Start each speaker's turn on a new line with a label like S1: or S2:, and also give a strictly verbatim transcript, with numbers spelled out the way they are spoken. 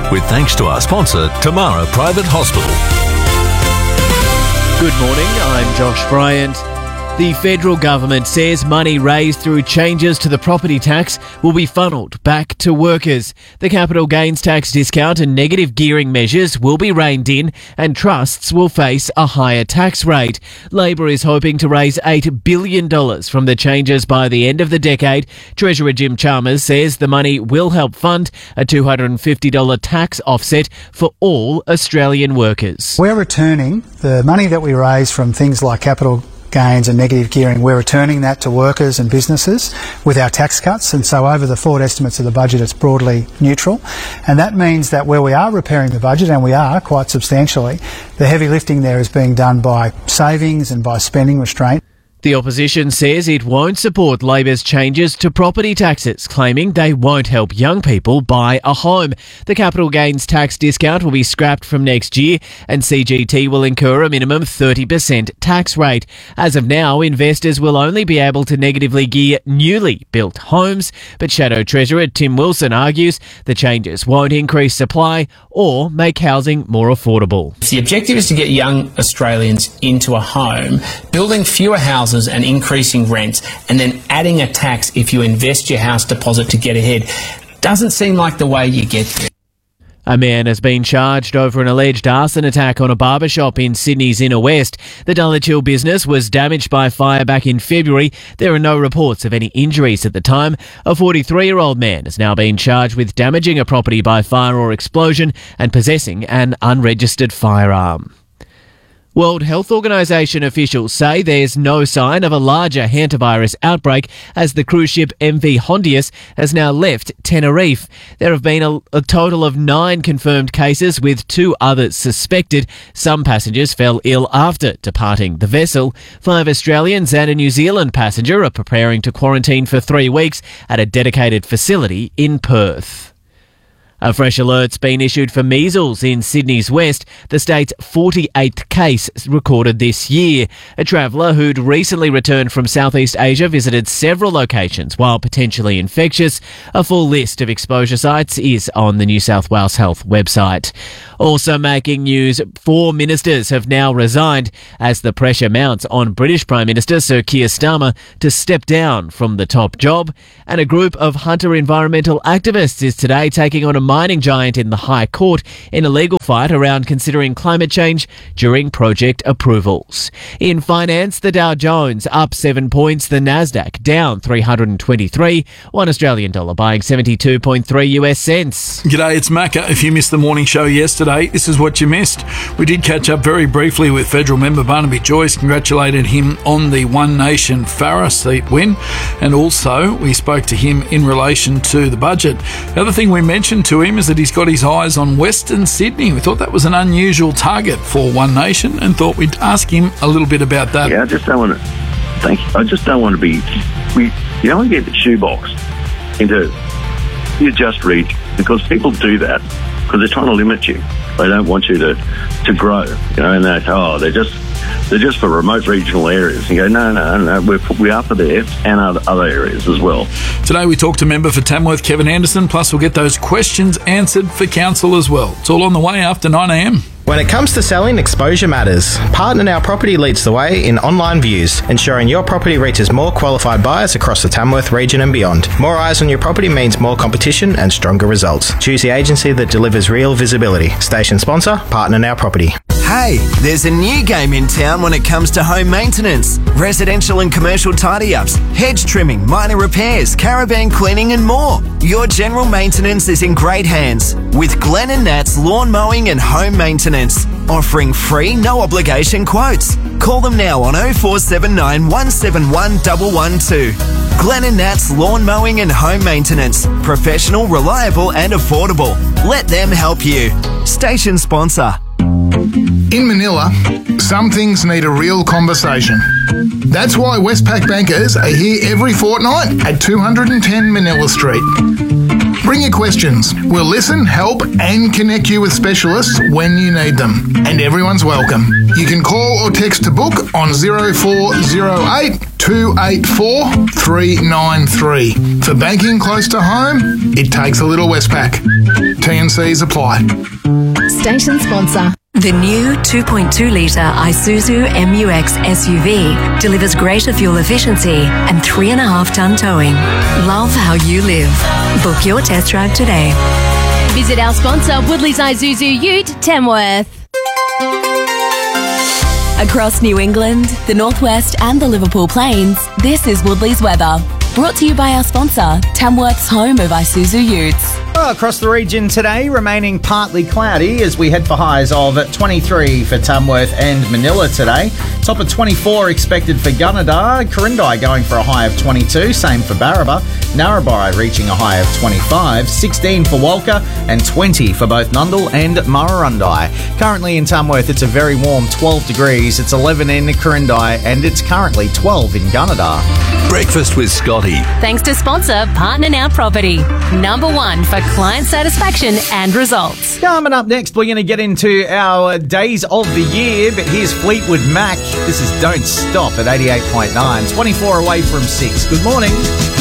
S1: with thanks to our sponsor, Tamara Private Hospital.
S2: Good morning, I'm Josh Bryant. The federal government says money raised through changes to the property tax will be funneled back to workers. The capital gains tax discount and negative gearing measures will be reined in and trusts will face a higher tax rate. Labor is hoping to raise eight billion dollars from the changes by the end of the decade. Treasurer Jim Chalmers says the money will help fund a two hundred fifty dollars tax offset for all Australian workers.
S3: We're returning the money that we raise from things like capital gains and negative gearing. We're returning that to workers and businesses with our tax cuts, and so over the forward estimates of the budget it's broadly neutral, and that means that where we are repairing the budget, and we are quite substantially, the heavy lifting there is being done by savings and by spending restraint.
S2: The opposition says it won't support Labor's changes to property taxes, claiming they won't help young people buy a home. The capital gains tax discount will be scrapped from next year, and C G T will incur a minimum thirty percent tax rate. As of now, investors will only be able to negatively gear newly built homes, but Shadow Treasurer Tim Wilson argues the changes won't increase supply or make housing more affordable.
S4: If the objective is to get young Australians into a home, building fewer houses and increasing rents, and then adding a tax if you invest your house deposit to get ahead, doesn't seem like the way you get there.
S2: A man has been charged over an alleged arson attack on a barbershop in Sydney's inner west. The Dulwich Hill business was damaged by fire back in February. There are no reports of any injuries at the time. A forty-three-year-old man has now been charged with damaging a property by fire or explosion and possessing an unregistered firearm. World Health Organization officials say there's no sign of a larger hantavirus outbreak as the cruise ship M V Hondius has now left Tenerife. There have been a, a total of nine confirmed cases with two others suspected. Some passengers fell ill after departing the vessel. Five Australians and a New Zealand passenger are preparing to quarantine for three weeks at a dedicated facility in Perth. A fresh alert's been issued for measles in Sydney's west, the state's forty-eighth case recorded this year. A traveller who'd recently returned from Southeast Asia visited several locations while potentially infectious. A full list of exposure sites is on the New South Wales Health website. Also making news, four ministers have now resigned as the pressure mounts on British Prime Minister Sir Keir Starmer to step down from the top job. And a group of hunter environmental activists is today taking on a mining giant in the High Court in a legal fight around considering climate change during project approvals. In finance, the Dow Jones up seven points, the Nasdaq down three hundred twenty-three, one Australian dollar buying seventy-two point three U S cents.
S5: G'day, it's Macca. If you missed the morning show yesterday, this is what you missed. We did catch up very briefly with federal member Barnaby Joyce, congratulated him on the One Nation Farrer seat win, and also we spoke to him in relation to the budget. The other thing we mentioned to him is that he's got his eyes on Western Sydney. We thought that was an unusual target for One Nation and thought we'd ask him a little bit about that.
S6: Yeah, I just don't want to, thank you. I just don't want to be, we, you don't want to get shoeboxed into your just reach, because people do that because they're trying to limit you. They don't want you to, to grow, you know, and they oh, they're just they're just for remote regional areas. You go, no, no, no, we're, we are for there and other, other areas as well.
S5: Today we talked to member for Tamworth, Kevin Anderson, plus we'll get those questions answered for council as well. It's all on the way after nine a m.
S7: When it comes to selling, exposure matters. Partner Now Property leads the way in online views, ensuring your property reaches more qualified buyers across the Tamworth region and beyond. More eyes on your property means more competition and stronger results. Choose the agency that delivers real visibility. Station sponsor, Partner Now Property.
S8: Hey, there's a new game in town when it comes to home maintenance. Residential and commercial tidy-ups, hedge trimming, minor repairs, caravan cleaning and more. Your general maintenance is in great hands with Glenn and Nat's Lawn Mowing and Home Maintenance, offering free, no obligation quotes. Call them now on oh four seven nine, one seven one, one one two. Glenn and Nat's Lawn Mowing and Home Maintenance. Professional, reliable and affordable. Let them help you. Station sponsor.
S9: In Manila, some things need a real conversation. That's why Westpac bankers are here every fortnight at two hundred ten Manila Street. Bring your questions. We'll listen, help and connect you with specialists when you need them. And everyone's welcome. You can call or text to book on zero four zero eight, two two eight four, three nine three. For banking close to home, it takes a little Westpac. T and Cs apply.
S10: Station sponsor.
S11: The new two point two litre Isuzu M U X S U V delivers greater fuel efficiency and three and a half tonne towing. Love how you live. Book your test drive today.
S10: Visit our sponsor, Woodley's Isuzu Ute, Tamworth.
S12: Across New England, the Northwest and the Liverpool Plains, this is Woodley's weather. Brought to you by our sponsor, Tamworth's home of Isuzu Utes.
S13: Well, across the region today, remaining partly cloudy as we head for highs of twenty-three for Tamworth and Manila today. Top of twenty-four expected for Gunnedah. Corindai going for a high of twenty-two, same for Barraba. Narrabri reaching a high of twenty-five, sixteen for Walker and twenty for both Nundle and Murrurundi. Currently in Tamworth, it's a very warm twelve degrees. It's eleven in Corindai and it's currently twelve in Gunnedah.
S1: Breakfast with Scotty.
S12: Thanks to sponsor Partner Now Property. Number one for client satisfaction and results.
S13: Coming up next, we're going to get into our days of the year, but here's Fleetwood Mac. This is Don't Stop at eighty-eight point nine, twenty-four away from six. Good morning.